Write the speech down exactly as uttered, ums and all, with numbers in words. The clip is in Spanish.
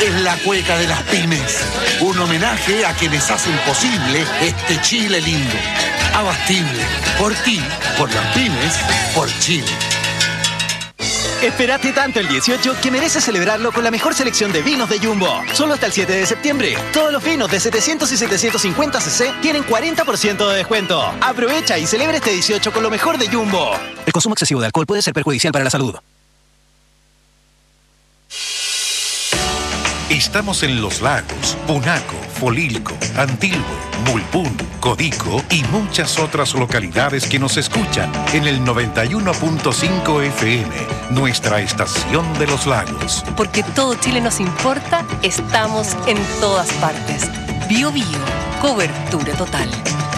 es la cueca de las pymes. Un homenaje a quienes hacen posible este Chile lindo. Abastible. Por ti, por las pymes, por Chile. Esperaste tanto el dieciocho que mereces celebrarlo con la mejor selección de vinos de Jumbo. Solo hasta el siete de septiembre. Todos los vinos de setecientos y setecientos cincuenta centilitros tienen cuarenta por ciento de descuento. Aprovecha y celebra este dieciocho con lo mejor de Jumbo. El consumo excesivo de alcohol puede ser perjudicial para la salud. Estamos en Los Lagos, Punaco, Folilco, Antilhue, Mulpún, Codico y muchas otras localidades que nos escuchan en el noventa y uno punto cinco F M, nuestra estación de Los Lagos. Porque todo Chile nos importa, estamos en todas partes. Bio Bio, cobertura total.